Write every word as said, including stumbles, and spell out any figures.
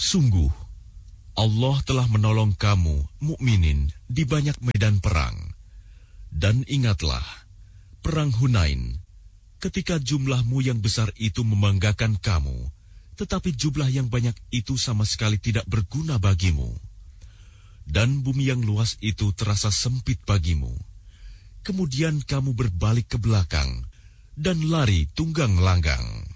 Sungguh, Allah telah menolong kamu, mukminin, di banyak medan perang. Dan ingatlah, perang Hunain, ketika jumlahmu yang besar itu membanggakan kamu, tetapi jumlah yang banyak itu sama sekali tidak berguna bagimu. Dan bumi yang luas itu terasa sempit bagimu. Kemudian kamu berbalik ke belakang dan lari tunggang langgang.